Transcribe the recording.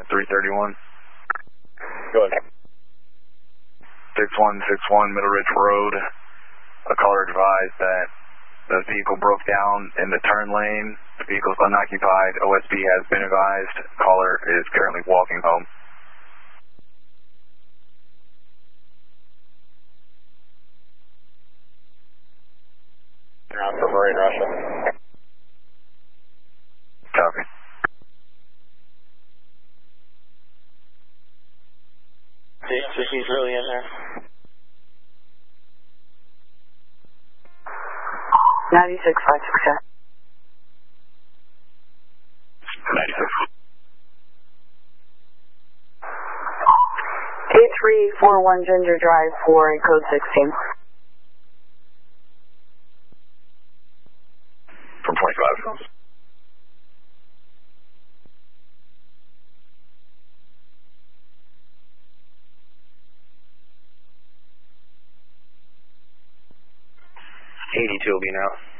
331. Go ahead. 6161 Middle Ridge Road. A caller advised that the vehicle broke down in the turn lane. The vehicle is unoccupied. OSB has been advised. Caller is currently walking home. Around for Marine Russia. Copy. He's really in there. 9656. 96. 8341 Ginger Drive for code 16. From 25. Will be now.